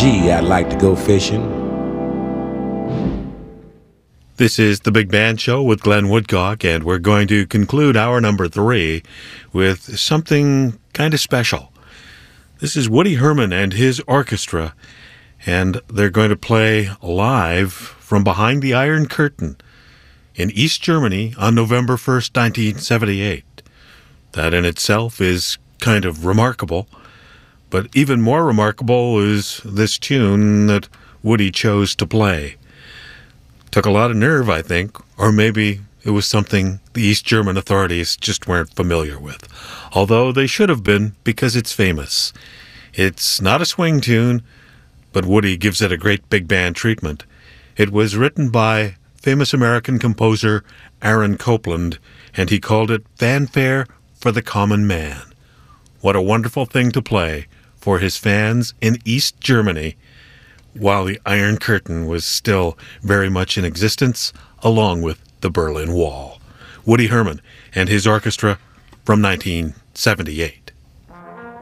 Gee, I'd like to go fishing. This is The Big Band Show with Glenn Woodcock, and we're going to conclude hour number 3 with something kind of special. This is Woody Herman and his orchestra, and they're going to play live from behind the Iron Curtain in East Germany on November 1st, 1978. That in itself is kind of remarkable, but even more remarkable is this tune that Woody chose to play. Took a lot of nerve, I think, or maybe it was something the East German authorities just weren't familiar with, although they should have been because it's famous. It's not a swing tune, but Woody gives it a great big band treatment. It was written by famous American composer Aaron Copland, and he called it Fanfare for the Common Man. What a wonderful thing to play for his fans in East Germany while the Iron Curtain was still very much in existence, along with the Berlin Wall. Woody Herman and his orchestra from 1978.